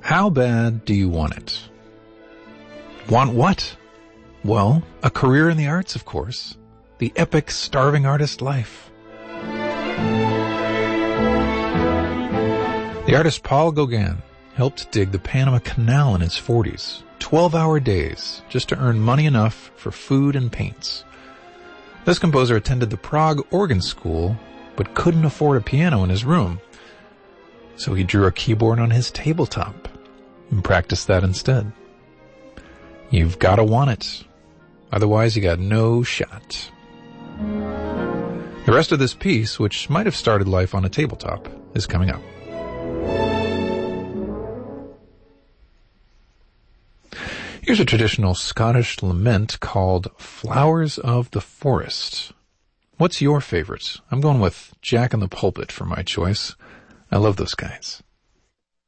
How bad do you want it? Want what? Well, a career in the arts, of course. The epic starving artist life. The artist Paul Gauguin helped dig the Panama Canal in his 40s, 12-hour days, just to earn money enough for food and paints. This composer attended the Prague Organ School, but couldn't afford a piano in his room. So he drew a keyboard on his tabletop and practiced that instead. You've got to want it. Otherwise, you got no shot. The rest of this piece, which might have started life on a tabletop, is coming up. Here's a traditional Scottish lament called Flowers of the Forest. What's your favorite? I'm going with Jack in the Pulpit for my choice. I love those guys.